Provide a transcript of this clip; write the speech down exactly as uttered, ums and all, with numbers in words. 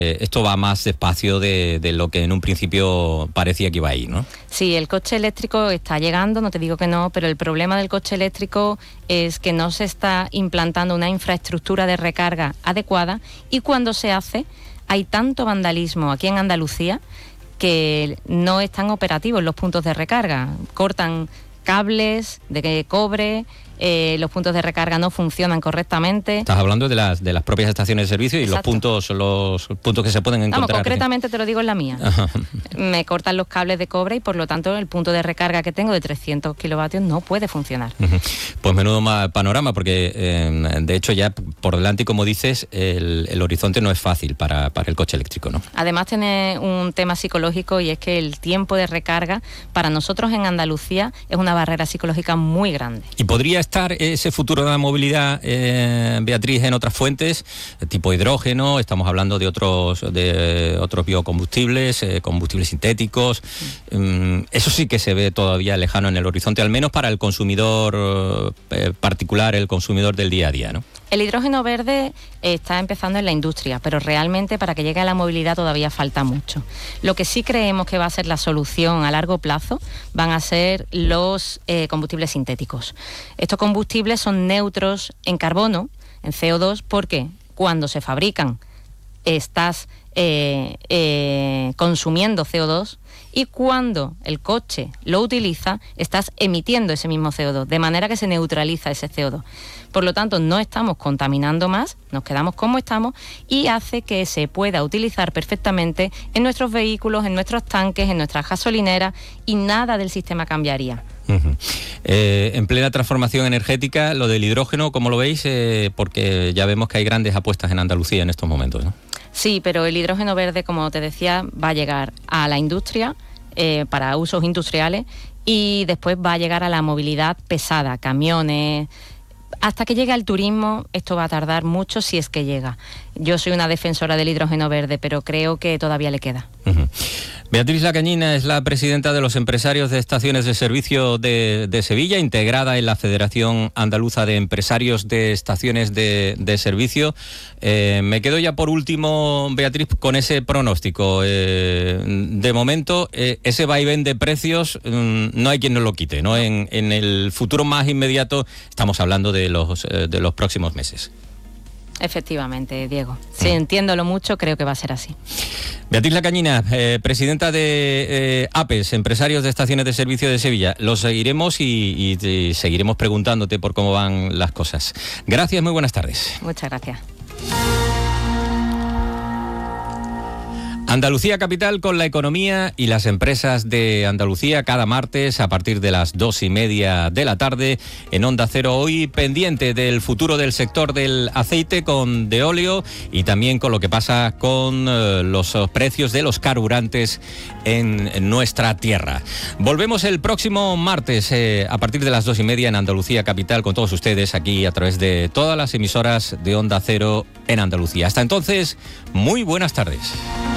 Eh, esto va más despacio de, de lo que en un principio parecía que iba a ir, ¿no? Sí, el coche eléctrico está llegando, no te digo que no, pero el problema del coche eléctrico es que no se está implantando una infraestructura de recarga adecuada, y cuando se hace hay tanto vandalismo aquí en Andalucía que no están operativos los puntos de recarga. Cortan cables de cobre, eh, los puntos de recarga no funcionan correctamente. Estás hablando de las de las propias estaciones de servicio y Exacto. los puntos los puntos que se pueden encontrar. Vamos, concretamente te lo digo en la mía. Ajá. Me cortan los cables de cobre y por lo tanto el punto de recarga que tengo de trescientos kilovatios no puede funcionar. Uh-huh. Pues menudo panorama, porque eh, de hecho ya por delante, como dices, el, el horizonte no es fácil para, para el coche eléctrico, ¿no? Además tiene un tema psicológico, y es que el tiempo de recarga para nosotros en Andalucía es una barrera psicológica muy grande. ¿Y podría estar ese futuro de la movilidad, eh, Beatriz, en otras fuentes, tipo hidrógeno? Estamos hablando de otros de otros biocombustibles, eh, combustibles sintéticos. Um, eso sí que se ve todavía lejano en el horizonte, al menos para el consumidor eh, particular, el consumidor del día a día, ¿no? El hidrógeno verde está empezando en la industria, pero realmente para que llegue a la movilidad todavía falta mucho. Lo que sí creemos que va a ser la solución a largo plazo van a ser los eh, combustibles sintéticos. Estos combustibles son neutros en carbono, en C O dos, porque cuando se fabrican estás eh, eh, consumiendo C O dos, y cuando el coche lo utiliza estás emitiendo ese mismo C O dos, de manera que se neutraliza ese C O dos. Por lo tanto, no estamos contaminando más, nos quedamos como estamos, y hace que se pueda utilizar perfectamente en nuestros vehículos, en nuestros tanques, en nuestras gasolineras, y nada del sistema cambiaría. Uh-huh. Eh, en plena transformación energética, lo del hidrógeno, ¿cómo lo veis? Eh, porque ya vemos que hay grandes apuestas en Andalucía en estos momentos, ¿no? Sí, pero el hidrógeno verde, como te decía, va a llegar a la industria eh, para usos industriales, y después va a llegar a la movilidad pesada, camiones. Hasta que llegue al turismo, esto va a tardar mucho, si es que llega. Yo soy una defensora del hidrógeno verde, pero creo que todavía le queda. Uh-huh. Beatriz Lacañina es la presidenta de los empresarios de estaciones de servicio de, de Sevilla, integrada en la Federación Andaluza de Empresarios de Estaciones de, de Servicio. Eh, me quedo ya por último, Beatriz, con ese pronóstico. Eh, de momento, eh, ese vaivén de precios, mm, no hay quien nos lo quite, ¿no? En, en el futuro más inmediato estamos hablando de los, eh, de los próximos meses. Efectivamente, Diego. Sí, mm. entiéndolo mucho, creo que va a ser así. Beatriz Lacañina, eh, presidenta de eh, APES, Empresarios de Estaciones de Servicio de Sevilla. Lo seguiremos y, y, y seguiremos preguntándote por cómo van las cosas. Gracias, muy buenas tardes. Muchas gracias. Andalucía Capital con la economía y las empresas de Andalucía, cada martes a partir de las dos y media de la tarde en Onda Cero. Hoy pendiente del futuro del sector del aceite con de óleo, y también con lo que pasa con eh, los precios de los carburantes en, en nuestra tierra. Volvemos el próximo martes eh, a partir de las dos y media en Andalucía Capital con todos ustedes aquí a través de todas las emisoras de Onda Cero en Andalucía. Hasta entonces, muy buenas tardes.